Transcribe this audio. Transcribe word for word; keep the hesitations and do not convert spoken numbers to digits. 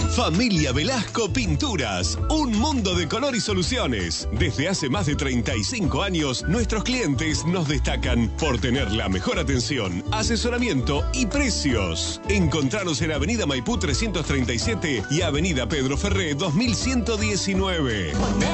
Familia Velasco Pinturas, un mundo de color y soluciones. Desde hace más de treinta y cinco años, nuestros clientes nos destacan por tener la mejor atención, asesoramiento y precios. Encontranos en Avenida Maipú trescientos treinta y siete y Avenida Pedro Ferré dos mil ciento diecinueve.